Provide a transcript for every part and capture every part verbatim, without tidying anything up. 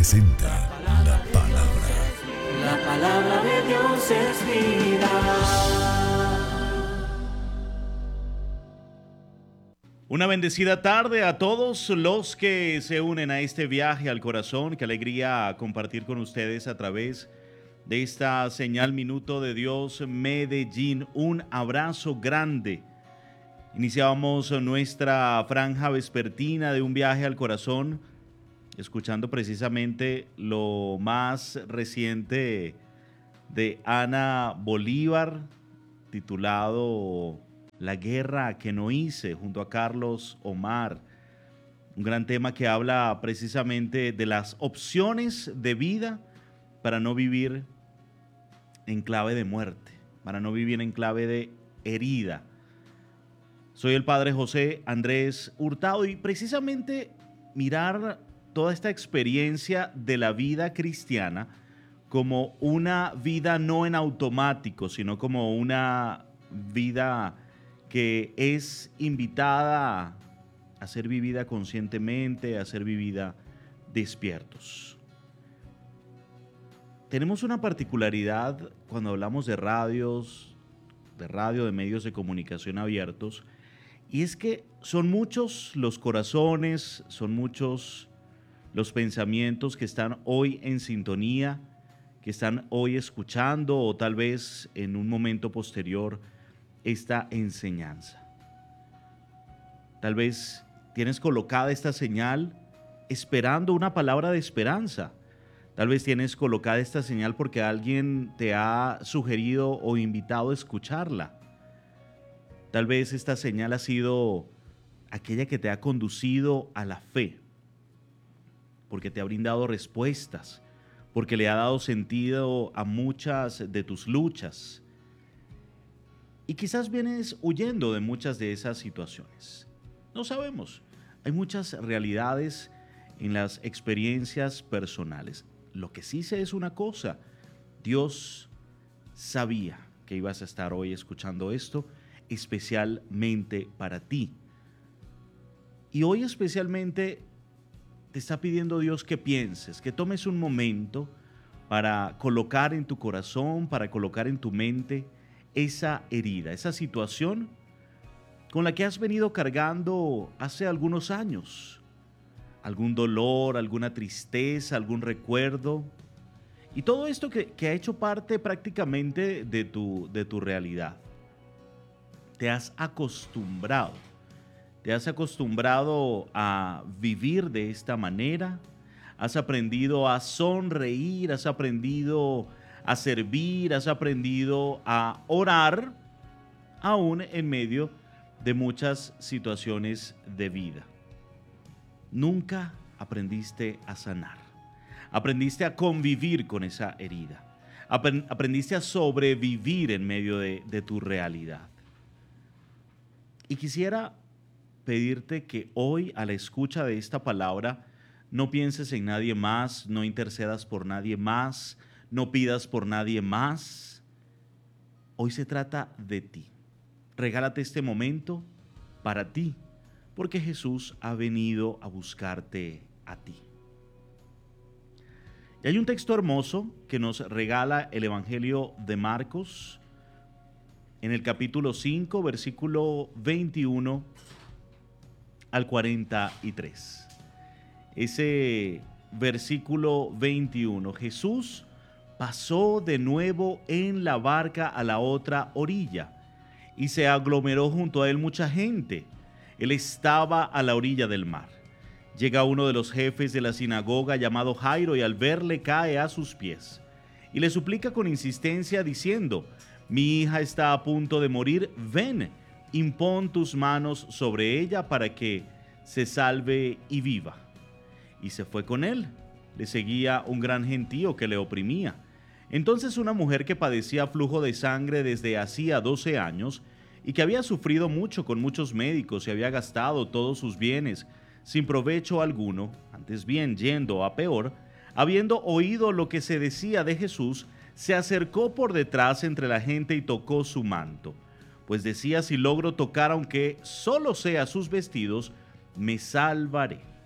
presenta la palabra. La palabra de Dios es vida. Una bendecida tarde a todos los que se unen a este viaje al corazón. Qué alegría compartir con ustedes a través de esta señal Minuto de Dios Medellín. Un abrazo grande. Iniciábamos nuestra franja vespertina de un viaje al corazón, escuchando precisamente lo más reciente de Ana Bolívar, titulado La guerra que no hice, junto a Carlos Omar. Un gran tema que habla precisamente de las opciones de vida para no vivir en clave de muerte, para no vivir en clave de herida. Soy el padre José Andrés Hurtado y precisamente mirar toda esta experiencia de la vida cristiana como una vida no en automático, sino como una vida que es invitada a ser vivida conscientemente, a ser vivida despiertos. Tenemos una particularidad cuando hablamos de radios, de radio, de medios de comunicación abiertos, y es que son muchos los corazones, son muchos los pensamientos que están hoy en sintonía, que están hoy escuchando o tal vez en un momento posterior esta enseñanza. Tal vez tienes colocada esta señal esperando una palabra de esperanza. Tal vez tienes colocada esta señal porque alguien te ha sugerido o invitado a escucharla. Tal vez esta señal ha sido aquella que te ha conducido a la fe, porque te ha brindado respuestas, porque le ha dado sentido a muchas de tus luchas. Y quizás vienes huyendo de muchas de esas situaciones. No sabemos. Hay muchas realidades en las experiencias personales. Lo que sí sé es una cosa. Dios sabía que ibas a estar hoy escuchando esto, especialmente para ti. Y hoy especialmente te está pidiendo Dios que pienses, que tomes un momento para colocar en tu corazón, para colocar en tu mente esa herida, esa situación con la que has venido cargando hace algunos años. Algún dolor, alguna tristeza, algún recuerdo. Y todo esto que, que ha hecho parte prácticamente de tu, de tu realidad. Te has acostumbrado. Te has acostumbrado a vivir de esta manera. Has aprendido a sonreír, has aprendido a servir, has aprendido a orar, aún en medio de muchas situaciones de vida. Nunca aprendiste a sanar. Aprendiste a convivir con esa herida. Aprendiste a sobrevivir en medio de, de tu realidad. Y quisiera pedirte que hoy, a la escucha de esta palabra, no pienses en nadie más, no intercedas por nadie más, no pidas por nadie más. Hoy se trata de ti. Regálate este momento para ti, porque Jesús ha venido a buscarte a ti. Y hay un texto hermoso que nos regala el Evangelio de Marcos, en el capítulo cinco, versículo veintiuno al cuarenta y tres. Ese versículo veintiuno, Jesús pasó de nuevo en la barca a la otra orilla y se aglomeró junto a él mucha gente. Él estaba a la orilla del mar. Llega uno de los jefes de la sinagoga llamado Jairo y al verle cae a sus pies y le suplica con insistencia diciendo: mi hija está a punto de morir, ven, impón tus manos sobre ella para que se salve y viva. Y se fue con él. Le seguía un gran gentío que le oprimía. Entonces una mujer que padecía flujo de sangre desde hacía doce años y que había sufrido mucho con muchos médicos y había gastado todos sus bienes sin provecho alguno, antes bien yendo a peor, habiendo oído lo que se decía de Jesús, se acercó por detrás entre la gente y tocó su manto, pues decía: si logro tocar aunque solo sea sus vestidos, me salvaré.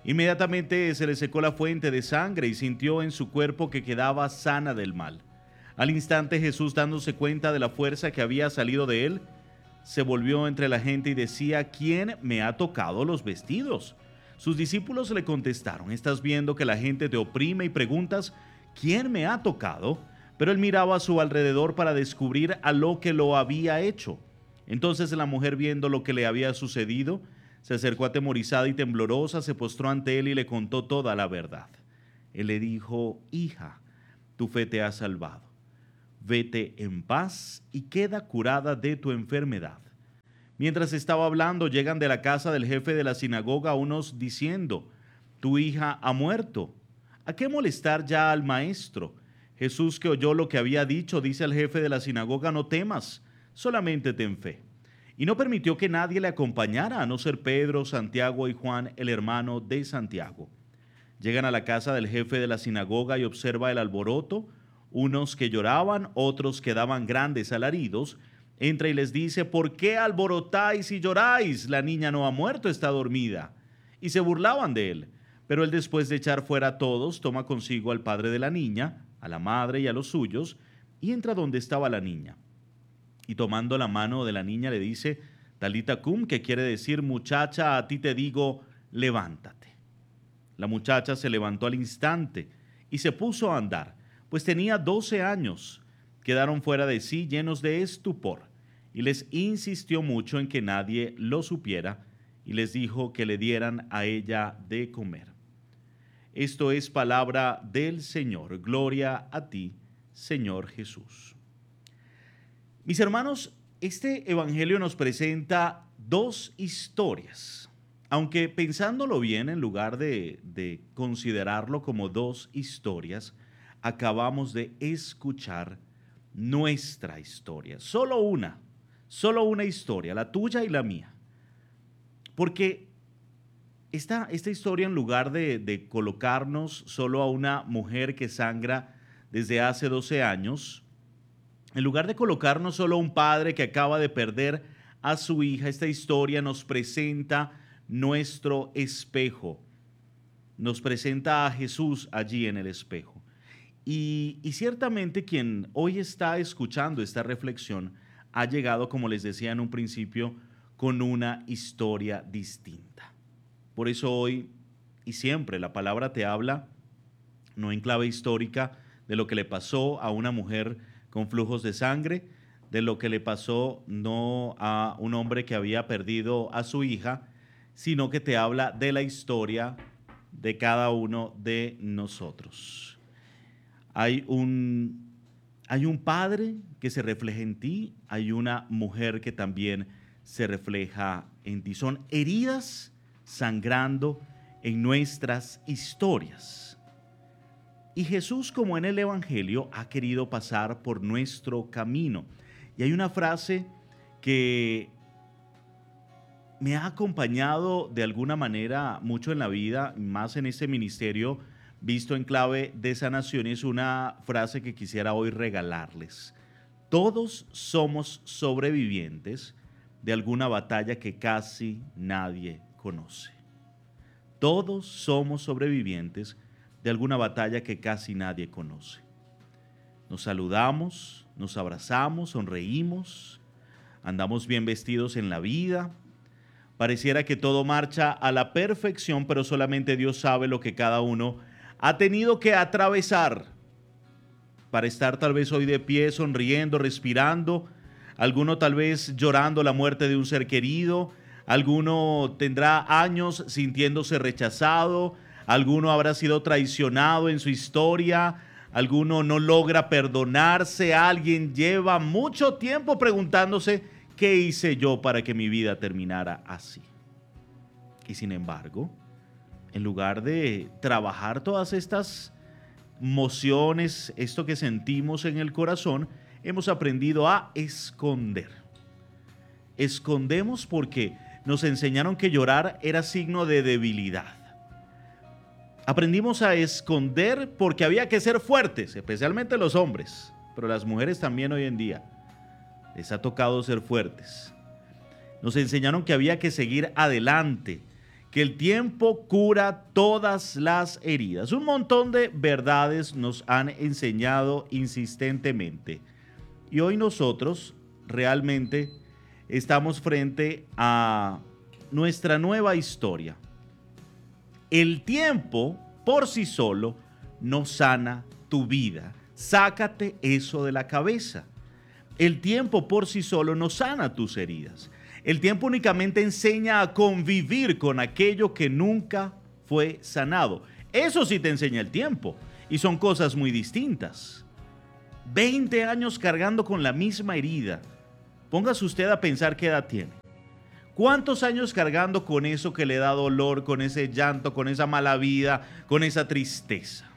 Inmediatamente se le secó la fuente de sangre y sintió en su cuerpo que quedaba sana del mal. Al instante Jesús, dándose cuenta de la fuerza que había salido de él, se volvió entre la gente y decía: ¿Quién me ha tocado los vestidos? Sus discípulos le contestaron: ¿Estás viendo que la gente te oprime y preguntas: ¿quién me ha tocado? Pero él miraba a su alrededor para descubrir a lo que lo había hecho. Entonces la mujer, viendo lo que le había sucedido, se acercó atemorizada y temblorosa, se postró ante él y le contó toda la verdad. Él le dijo: hija, tu fe te ha salvado. Vete en paz y queda curada de tu enfermedad. Mientras estaba hablando, llegan de la casa del jefe de la sinagoga unos diciendo: tu hija ha muerto. ¿A qué molestar ya al maestro? Jesús, que oyó lo que había dicho, dice al jefe de la sinagoga: no temas, solamente ten fe. Y no permitió que nadie le acompañara, a no ser Pedro, Santiago y Juan, el hermano de Santiago. Llegan a la casa del jefe de la sinagoga y observa el alboroto, unos que lloraban, otros que daban grandes alaridos. Entra y les dice: ¿por qué alborotáis y lloráis? La niña no ha muerto, está dormida. Y se burlaban de él. Pero él, después de echar fuera a todos, toma consigo al padre de la niña, a la madre y a los suyos, y entra donde estaba la niña. Y tomando la mano de la niña le dice: Talita cum, que quiere decir: muchacha, a ti te digo, levántate. La muchacha se levantó al instante y se puso a andar, pues tenía doce años. Quedaron fuera de sí, llenos de estupor, y les insistió mucho en que nadie lo supiera, y les dijo que le dieran a ella de comer. Esto es palabra del Señor. Gloria a ti, Señor Jesús. Mis hermanos, este evangelio nos presenta dos historias. Aunque pensándolo bien, en lugar de, de considerarlo como dos historias, acabamos de escuchar nuestra historia. Solo una, solo una historia, la tuya y la mía. Porque esta, esta historia, en lugar de, de colocarnos solo a una mujer que sangra desde hace doce años, en lugar de colocarnos solo a un padre que acaba de perder a su hija, esta historia nos presenta nuestro espejo. Nos presenta a Jesús allí en el espejo. Y, y ciertamente quien hoy está escuchando esta reflexión ha llegado, como les decía en un principio, con una historia distinta. Por eso hoy y siempre la palabra te habla, no en clave histórica, de lo que le pasó a una mujer con flujos de sangre, de lo que le pasó no a un hombre que había perdido a su hija, sino que te habla de la historia de cada uno de nosotros. Hay un, hay un padre que se refleja en ti, hay una mujer que también se refleja en ti. Son heridas sangrando en nuestras historias. Y Jesús, como en el Evangelio, ha querido pasar por nuestro camino. Y hay una frase que me ha acompañado de alguna manera mucho en la vida, más en este ministerio visto en clave de sanación. Es una frase que quisiera hoy regalarles. Todos somos sobrevivientes de alguna batalla que casi nadie conoce. Todos somos sobrevivientes de alguna batalla que casi nadie conoce. Nos saludamos, nos abrazamos, sonreímos, andamos bien vestidos en la vida. Pareciera que todo marcha a la perfección, pero solamente Dios sabe lo que cada uno ha tenido que atravesar para estar tal vez hoy de pie, sonriendo, respirando. Alguno tal vez llorando la muerte de un ser querido. Alguno tendrá años sintiéndose rechazado. Alguno habrá sido traicionado en su historia, alguno no logra perdonarse, alguien lleva mucho tiempo preguntándose: ¿qué hice yo para que mi vida terminara así? Y sin embargo, en lugar de trabajar todas estas emociones, esto que sentimos en el corazón, hemos aprendido a esconder. Escondemos porque nos enseñaron que llorar era signo de debilidad. Aprendimos a esconder porque había que ser fuertes, especialmente los hombres, pero las mujeres también hoy en día les ha tocado ser fuertes. Nos enseñaron que había que seguir adelante, que el tiempo cura todas las heridas. Un montón de verdades nos han enseñado insistentemente. Y hoy nosotros realmente estamos frente a nuestra nueva historia. El tiempo por sí solo no sana tu vida. Sácate eso de la cabeza. El tiempo por sí solo no sana tus heridas. El tiempo únicamente enseña a convivir con aquello que nunca fue sanado. Eso sí te enseña el tiempo. Y son cosas muy distintas. veinte años cargando con la misma herida. Póngase usted a pensar qué edad tiene. ¿Cuántos años cargando con eso que le da dolor, con ese llanto, con esa mala vida, con esa tristeza?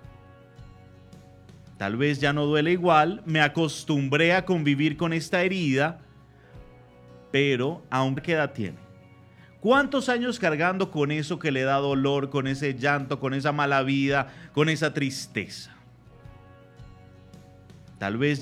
Tal vez ya no duele igual, me acostumbré a convivir con esta herida, pero aún qué edad tiene. ¿Cuántos años cargando con eso que le da dolor, con ese llanto, con esa mala vida, con esa tristeza? Tal vez